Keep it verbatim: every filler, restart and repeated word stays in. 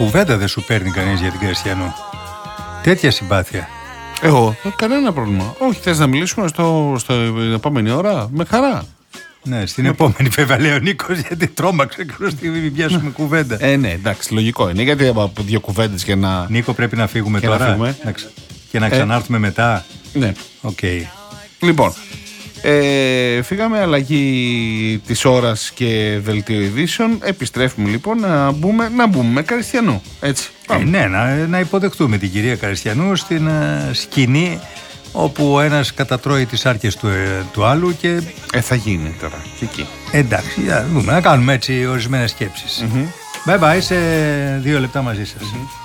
κουβέντα δεν σου παίρνει κανείς για την Κριστιανού. Τέτοια συμπάθεια. Εγώ, κανένα πρόβλημα. Όχι, θες να μιλήσουμε στο, στο επόμενη ώρα, με χαρά. Ναι, στην επόμενη βέβαια λέει ο Νίκος, γιατί τρόμαξε και στη μην πιάσουμε κουβέντα. Ε, ναι, εντάξει, λογικό είναι. Γιατί από δύο κουβέντες και να. Νίκο, πρέπει να φύγουμε και τώρα. Να φύγουμε. Και να ξανάρθουμε ε, μετά. Ναι. Οκ. Okay. Λοιπόν, ε, φύγαμε, αλλαγή της ώρας και δελτίο ειδήσεων. Επιστρέφουμε λοιπόν να μπούμε, να μπούμε με Καριστιανού. Έτσι. Ε, ναι, να, να υποδεχτούμε την κυρία Καριστιανού στην uh, σκηνή όπου ο ένας κατατρώει τις άρκες του, ε, του άλλου και... Ε, θα γίνει τώρα και εκεί. Εντάξει, να δούμε, να κάνουμε έτσι ορισμένες σκέψεις. Mm-hmm. Bye bye, σε δύο λεπτά μαζί σας. Mm-hmm.